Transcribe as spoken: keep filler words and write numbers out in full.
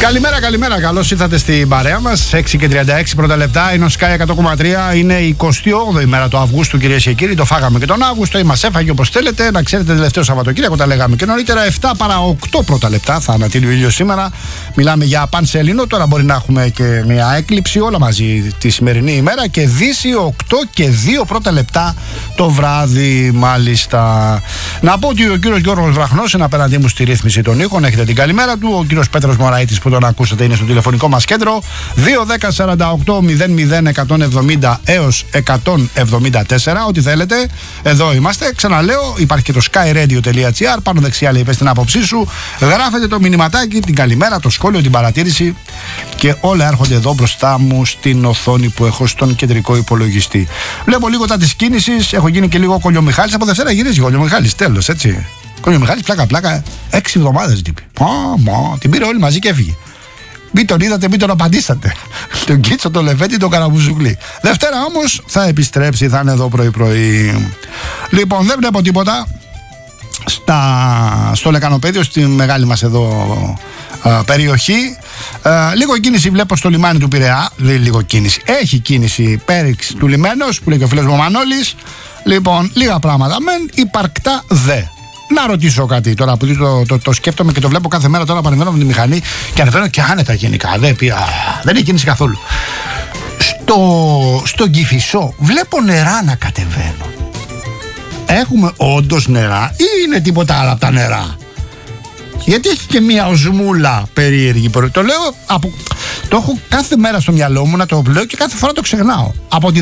Καλημέρα, καλημέρα. Καλώς ήρθατε στην παρέα μας. έξι και τριάντα έξι πρώτα λεπτά. Είναι ο Sky εκατό κόμμα τρία. Είναι η εικοστή όγδοη μέρα του Αυγούστου, κυρίες και κύριοι. Το φάγαμε και τον Αύγουστο ή μας έφαγε όπως θέλετε. Να ξέρετε, τελευταίο Σαββατοκύριακο τα λέγαμε και νωρίτερα. επτά παρά οκτώ πρώτα λεπτά θα ανατείλει ο ήλιος σήμερα. Μιλάμε για πανσέλινο. Τώρα μπορεί να έχουμε και μια έκλειψη όλα μαζί τη σημερινή ημέρα. Και δύση οκτώ και δύο πρώτα λεπτά το βράδυ, μάλιστα. Να πω ότι ο κύριος Γιώργος Βραχνός είναι απέναντί μου στη ρύθμιση των ήχων. Έχετε την καλημέρα του. Ο κύριος Πέτρος Μωραΐτης που τον ακούσατε είναι στο τηλεφωνικό μας κέντρο δύο δέκα σαράντα οκτώ μηδέν μηδέν εκατόν εβδομήντα έως εκατόν εβδομήντα τέσσερα. Ό,τι θέλετε, εδώ είμαστε. Ξαναλέω, υπάρχει και το skyradio.gr. Πάνω δεξιά λέει πες την άποψή σου. Γράφετε το μηνυματάκι, την καλημέρα, το σχόλιο, την παρατήρηση και όλα έρχονται εδώ μπροστά μου στην οθόνη που έχω στον κεντρικό υπολογιστή. Βλέπω λίγο τα της κίνησης. Έχω γίνει και λίγο κολιομιχάλης. Από Δευτέρα γυρίζει κολιομιχάλης. Τέλος, έτσι. Κολιομιχάλης, πλάκα, πλάκα. Έξι εβδομάδες τύπη. Μα, την πήρε όλη μαζί και έφυγε. Μην τον είδατε, μην τον απαντήσατε. Τον Κίτσο, τον Λεβέντη, τον Καραμπουζουκλή. Δευτέρα όμως θα επιστρέψει, θα είναι εδώ πρωί-πρωί. Λοιπόν, δεν βλέπω τίποτα στα, στο λεκανοπέδιο, στη μεγάλη μας εδώ α, περιοχή. Α, λίγο κίνηση βλέπω στο λιμάνι του Πειραιά. Δεν λίγο κίνηση. Έχει κίνηση πέριξ του λιμένος, που λέει και ο φίλος μου Μανώλης. Λοιπόν, λίγα πράγματα μεν, υπαρκτά δε. Να ρωτήσω κάτι τώρα που το, το, το σκέφτομαι και το βλέπω κάθε μέρα. Τώρα παρεμβαίνω με τη μηχανή και ανεβαίνω και άνετα γενικά. Δεν, πια, δεν έχει κίνηση καθόλου. Στο, στον Κηφισό βλέπω νερά να κατεβαίνουν. Έχουμε όντως νερά ή είναι τίποτα άλλο από τα νερά? Γιατί έχει και μία οσμούλα περίεργη. Το λέω, από, το έχω κάθε μέρα στο μυαλό μου να το λέω και κάθε φορά το ξεχνάω. Από τη